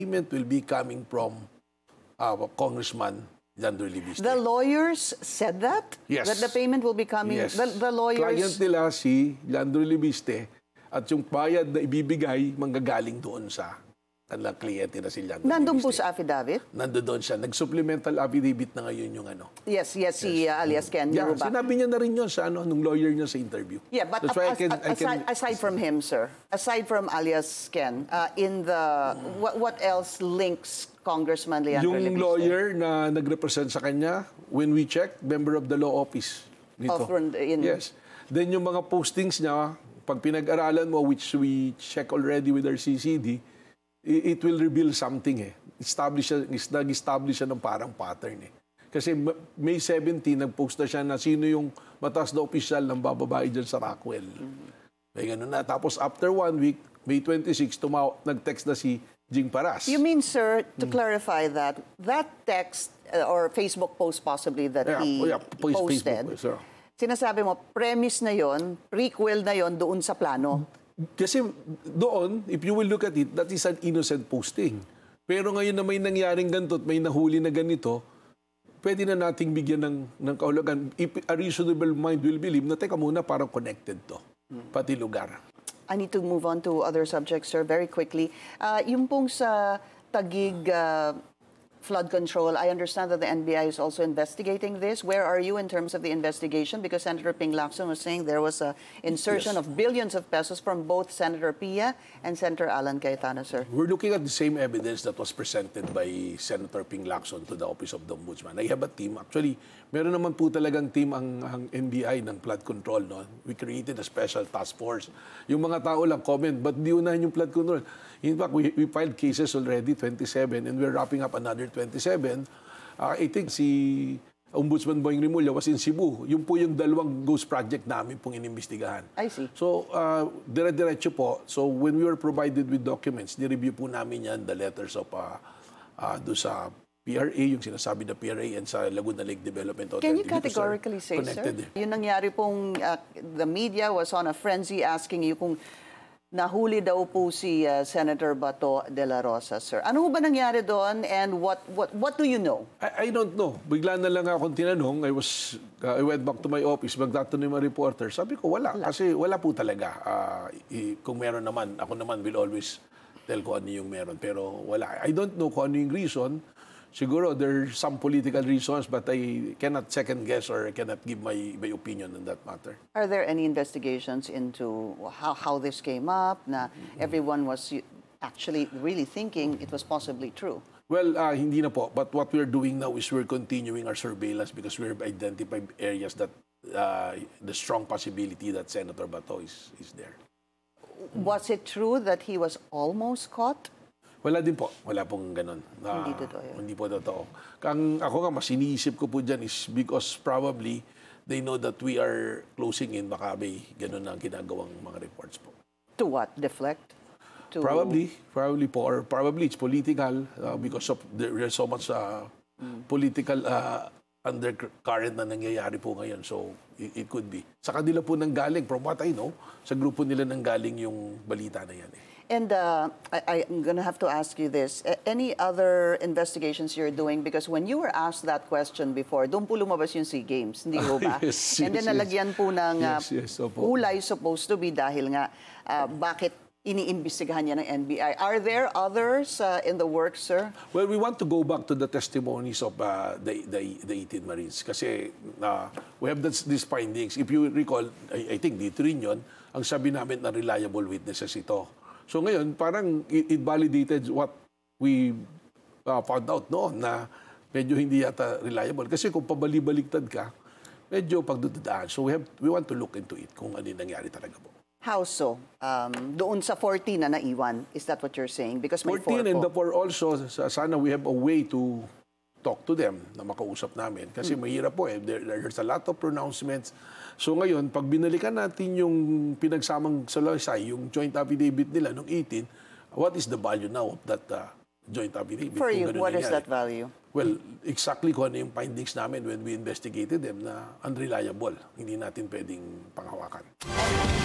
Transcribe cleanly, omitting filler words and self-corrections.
payment will be coming from Congressman Leandro Libiste. The lawyers said that? Yes. That the payment will be coming? Yes. The lawyers... Client nila si Leandro Libiste at yung bayad na ibibigay manggagaling doon sa kanilang kliyente na si Leandro Nandun po Libiste. sa affidavit? Nandun doon siya. Nag-supplemental affidavit na ngayon yung ano. Yes, si alias Ken Yeah, Garuba. sinabi niya na rin yun sa nung lawyer niya sa interview. Yeah, but That's why I can aside from him, sir, aside from alias Ken, in the what else links Congressman Leandro yung Libiste? lawyer na nag-represent sa kanya, when we check, member of the law office. Nito. Yes. Then yung mga postings niya, pag pinag-aralan mo, which we check already with our CCD, it will reveal something eh. Nag-establish siya ng parang pattern eh. Kasi May 17, nag-post na siya na sino yung mataas na opisyal ng bababae dyan sa Rockwell. May ganun na. Tapos after 1 week, May 26, nag-text na si Jing Paras. You mean, sir, to clarify that text or Facebook post possibly that he posted, Facebook, sinasabi mo, premise na yon, prequel na yon doon sa plano. Kasi doon, if you will look at it, that is an innocent posting. Pero ngayon na may nangyaring ganito at may nahuli na ganito, pwede na nating bigyan ng kahulugan. If a reasonable mind will believe na, teka muna, parang connected to. Pati lugar. I need to move on to other subjects, sir, very quickly. Yung pong sa Taguig flood control, I understand that the NBI is also investigating this. Where are you in terms of the investigation? Because Senator Ping Lacson was saying there was an insertion of billions of pesos from both Senator Pia and Senator Alan Cayetano, sir. We're looking at the same evidence that was presented by Senator Ping Lacson to the Office of the Ombudsman. I have a team. Actually, meron naman po talagang team ang NBI ng flood control. No? We created a special task force. Yung mga tao lang comment, but di unahin yung flood control. In fact, we filed cases already, 27, and we're wrapping up another 27. I think si Ombudsman Boying Rimulya was in Cebu. Yun po yung dalawang ghost project namin pong inimbestigahan. I see. So, dire-diretso po. So, when we were provided with documents, ni-review po namin yan, the letters of do sa PRA, yung sinasabi na PRA, and sa Laguna Lake Development Authority. Can you categorically say, sir? Yung nangyari pong the media was on a frenzy asking you kung nahuli daw po si Senator Bato de la Rosa, sir. Ano ba nangyari doon and what do you know? I don't know. Bigla na lang akong tinanong. I went back to my office, magtatanong yung mga reporter. Sabi ko, wala. Kasi wala po talaga. Kung meron naman, ako naman will always tell ko ano yung meron. Pero wala. I don't know kung ano yung reason. Siguro there's some political reasons, but I cannot second guess or I cannot give my opinion on that matter. Are there any investigations into how this came up, na everyone was actually really thinking it was possibly true? Well, hindi na po. But what we're doing now is we're continuing our surveillance because we've identified areas that the strong possibility that Senator Bato is there. Was it true that he was almost caught? Wala din po. Wala pong ganun. Hindi totoo yun. Hindi po totoo. Ako nga, mas iniisip ko po dyan is because probably they know that we are closing in, baka may ganun na ginagawang mga reports po. To what? Deflect? Probably po. Or probably it's political because of there's so much political undercurrent na nangyayari po ngayon. So, it could be. Sa kanila po nanggaling, from what I know, sa grupo nila nanggaling yung balita na yan eh. And I'm going to have to ask you this. Any other investigations you're doing? Because when you were asked that question before, doon po lumabas yung SEA Games, hindi po ba? Yes, and then nalagyan po ng kulay opo. supposed to be dahil nga bakit iniimbestigahan niya ng NBI. Are there others in the works, sir? Well, we want to go back to the testimonies of the 18 Marines kasi we have these findings. If you recall, I think dito rin yun, ang sabi namin na reliable witnesses ito. So ngayon, parang it validated what we found out noon na medyo hindi yata reliable. Kasi kung pabali-baligtad ka, medyo pagdududaan. So we want to look into it kung ano yung nangyari talaga po. How so? Doon sa 14 na naiwan, is that what you're saying? Because may 14 4 and po. the 4 also, sana we have a way to talk to them na makausap namin. Kasi mahirap po eh. There's a lot of pronouncements. So ngayon, pag binalikan natin yung pinagsamang salaysay, yung joint affidavit nila noong 18, what is the value now of that joint affidavit? For you, what is that value? Well, exactly kung ano yung findings namin when we investigated them na unreliable. Hindi natin pwedeng panghawakan.